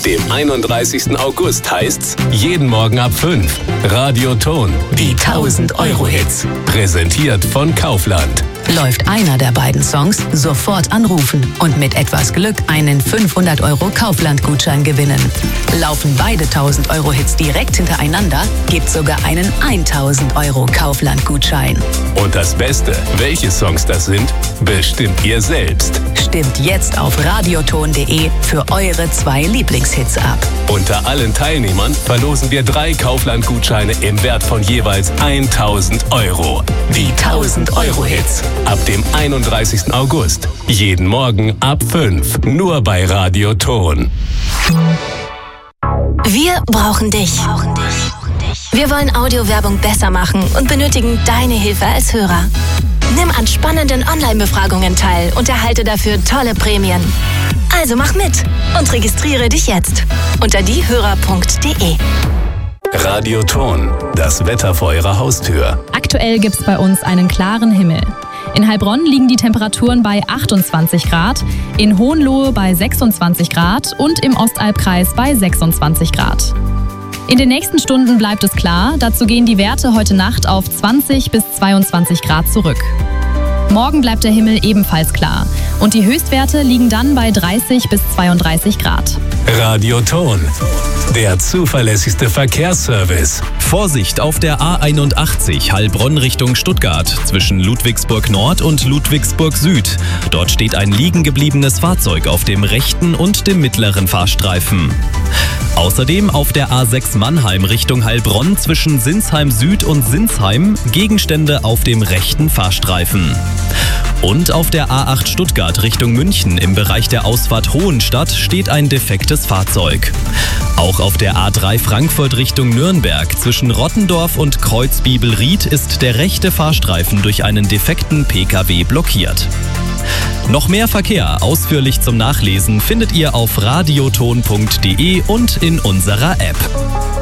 dem 31. August heißt's jeden Morgen ab 5. Radioton, die 1000-Euro-Hits. Präsentiert von Kaufland. Läuft einer der beiden Songs, sofort anrufen und mit etwas Glück einen 500 € Kaufland-Gutschein gewinnen. Laufen beide 1000-Euro-Hits direkt hintereinander, gibt's sogar einen 1000 € Kaufland-Gutschein. Und das Beste, welche Songs das sind, bestimmt ihr selbst. Stimmt jetzt auf radioton.de für eure 2 Lieblingshits ab. Unter allen Teilnehmern verlosen wir 3 Kaufland-Gutscheine im Wert von jeweils 1000 €. Die 1000-Euro-Hits. Ab dem 31. August. Jeden Morgen ab 5. Nur bei Radioton. Wir brauchen dich. Wir wollen Audiowerbung besser machen und benötigen deine Hilfe als Hörer. Nimm an spannenden Online-Befragungen teil und erhalte dafür tolle Prämien. Also mach mit und registriere dich jetzt unter diehörer.de. Radioton, das Wetter vor eurer Haustür. Aktuell gibt's bei uns einen klaren Himmel. In Heilbronn liegen die Temperaturen bei 28 Grad, in Hohenlohe bei 26 Grad und im Ostalbkreis bei 26 Grad. In den nächsten Stunden bleibt es klar, dazu gehen die Werte heute Nacht auf 20 bis 22 Grad zurück. Morgen bleibt der Himmel ebenfalls klar und die Höchstwerte liegen dann bei 30 bis 32 Grad. Radioton, der zuverlässigste Verkehrsservice. Vorsicht auf der A81 Heilbronn Richtung Stuttgart zwischen Ludwigsburg Nord und Ludwigsburg Süd. Dort steht ein liegen gebliebenes Fahrzeug auf dem rechten und dem mittleren Fahrstreifen. Außerdem auf der A6 Mannheim Richtung Heilbronn zwischen Sinsheim Süd und Sinsheim Gegenstände auf dem rechten Fahrstreifen. Und auf der A8 Stuttgart Richtung München im Bereich der Ausfahrt Hohenstadt steht ein defektes Fahrzeug. Auch auf der A3 Frankfurt Richtung Nürnberg zwischen Rottendorf und Kreuzbibelried ist der rechte Fahrstreifen durch einen defekten Pkw blockiert. Noch mehr Verkehr ausführlich zum Nachlesen findet ihr auf radioton.de und in unserer App.